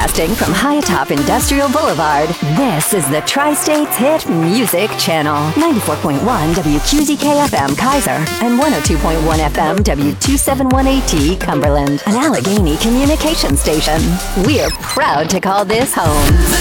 Broadcasting from high atop Industrial Boulevard, this is the Tri-States Hit Music Channel. 94.1 WQZK-FM Kaiser and 102.1 FM W271AT Cumberland. An Allegheny communication station. We're proud to call this home.